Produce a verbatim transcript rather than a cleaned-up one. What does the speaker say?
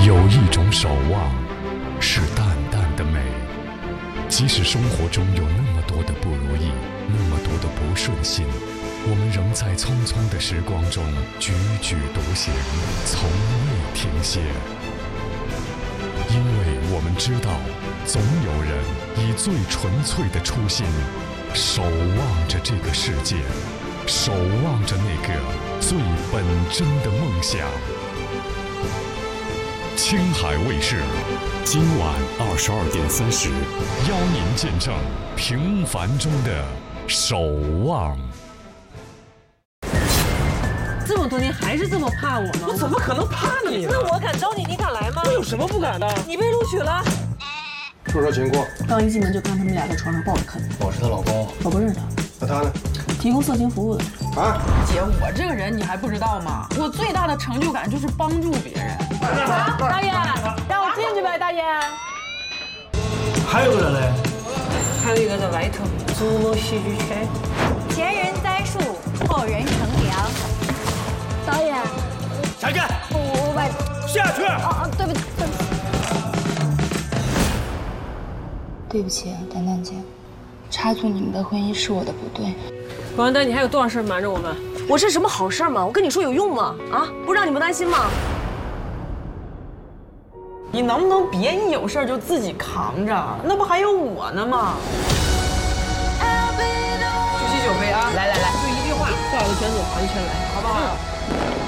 有一种守望，是淡淡的美。即使生活中有那么多的不如意，那么多的不顺心，我们仍在匆匆的时光中踽踽独行，从未停歇。因为我们知道，总有人以最纯粹的初心，守望着这个世界，守望着那个最本真的梦想。青海卫视，今晚二十二点三十，邀您见证平凡中的守望。 这么多年还是这么怕我吗？ 我怎么可能怕你呢？ 那我敢招你，你敢来吗？ 我有什么不敢的？ 你被录取了。 说说情况。 刚一进门就看他们俩在床上抱着啃。 我是她老公。 我不认识他。 那他呢？ 提供色情服务的。 啊， 姐，我这个人你还不知道吗？我最大的成就感就是帮助别人。 大爷，让我进去呗，大爷。 还有个人嘞？ 还有一个在外头，筑梦戏剧圈。 前人栽树，后人乘凉。导演， 下去。 我我把下去。 哦哦，对不起，对不起。 对不起，丹丹姐，插足你们的婚姻是我的不对。 王丹，你还有多少事瞒着我们？ 我是什么好事吗？我跟你说有用吗？啊，不让你们担心吗？ 你能不能别一有事就自己扛着？那不还有我呢吗？举起酒杯啊！来来来，就一句话， 挂个卷子，盘圈来， 好不好？